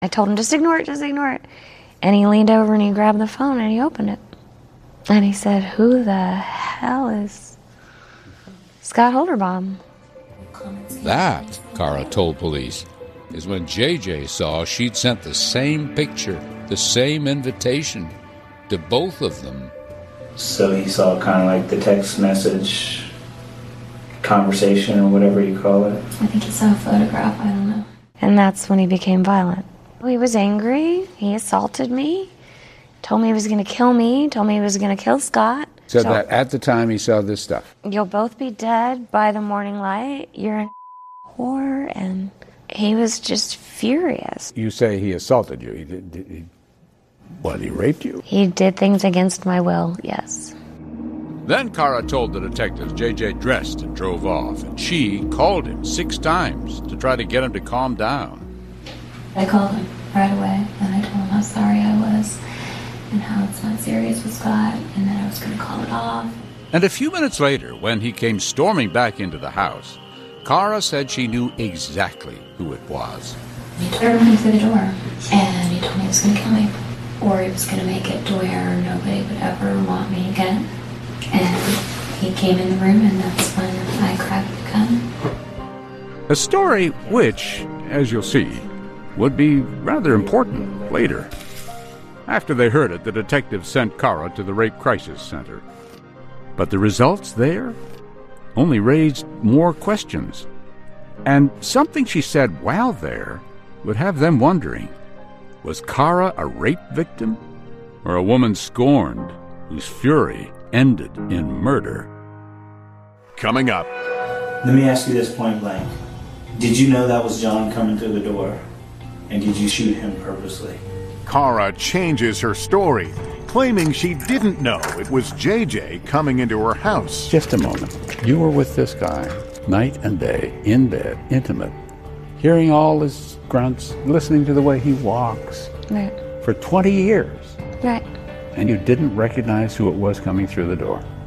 I told him, just ignore it, just ignore it. And he leaned over and he grabbed the phone and he opened it. And he said, who the hell is Scott Holderbaum? That, Kara told police, is when JJ saw she'd sent the same picture, the same invitation to both of them. So he saw kind of like the text message conversation or whatever you call it. I think he saw a photograph, I don't know. And that's when he became violent. He was angry, he assaulted me, told me he was going to kill me, told me he was going to kill Scott. Said that at the time he saw this stuff. You'll both be dead by the morning light. You're a whore. And he was just furious. You say he assaulted you. He raped you? He did things against my will, yes. Then Kara told the detectives JJ dressed and drove off, and she called him 6 times to try to get him to calm down. I called him right away, and I told him how sorry I was, and how it's not serious with Scott, and that I was going to call it off. And a few minutes later, when he came storming back into the house, Kara said she knew exactly who it was. He took everyone through the door, and he told me he was going to kill me, or he was going to make it to where nobody would ever want me again. And he came in the room, and that's when I grabbed the gun. A story which, as you'll see, would be rather important later. After they heard it, the detectives sent Kara to the Rape Crisis Center. But the results there only raised more questions. And something she said while there would have them wondering, was Kara a rape victim or a woman scorned whose fury ended in murder? Coming up. Let me ask you this point blank. Did you know that was John coming through the door? And did you shoot him purposely? Kara changes her story, claiming she didn't know it was JJ coming into her house. Just a moment. You were with this guy night and day, in bed, intimate, hearing all his grunts, listening to the way he walks. Right. For 20 years. Right. And you didn't recognize who it was coming through the door.